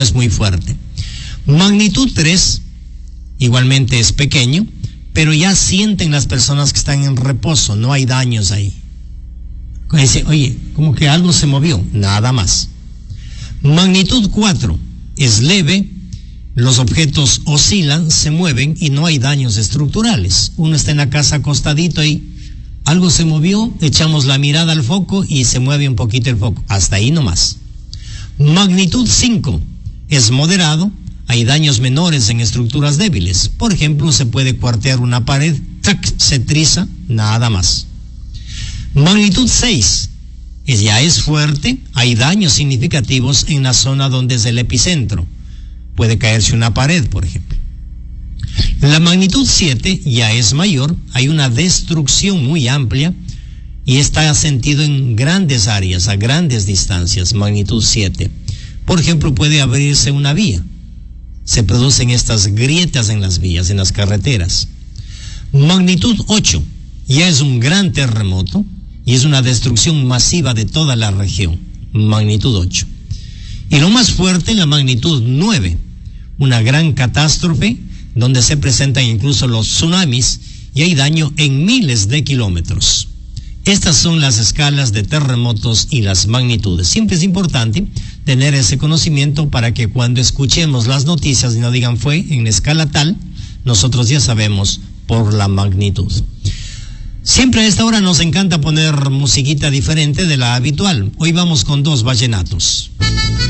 es muy fuerte. Magnitud 3, igualmente es pequeño, pero ya sienten las personas que están en reposo, no hay daños ahí. Dice, oye, como que algo se movió, nada más. Magnitud 4, es leve, los objetos oscilan, se mueven y no hay daños estructurales. Uno está en la casa acostadito y algo se movió, echamos la mirada al foco y se mueve un poquito el foco, hasta ahí nomás. Magnitud 5, es moderado, hay daños menores en estructuras débiles. Por ejemplo, se puede cuartear una pared, ¡tac!, se triza, nada más. Magnitud 6, ya es fuerte, hay daños significativos en la zona donde es el epicentro. Puede caerse una pared, por ejemplo. La magnitud 7 ya es mayor, hay una destrucción muy amplia y está sentido en grandes áreas, a grandes distancias, magnitud 7. Por ejemplo, puede abrirse una vía. Se producen estas grietas en las vías, en las carreteras. Magnitud 8, ya es un gran terremoto y es una destrucción masiva de toda la región. Magnitud 8. Y lo más fuerte, la magnitud 9, una gran catástrofe donde se presentan incluso los tsunamis y hay daño en miles de kilómetros. Estas son las escalas de terremotos y las magnitudes. Siempre es importante tener ese conocimiento para que cuando escuchemos las noticias y no digan fue en escala tal, nosotros ya sabemos por la magnitud. Siempre a esta hora nos encanta poner musiquita diferente de la habitual. Hoy vamos con 2 vallenatos.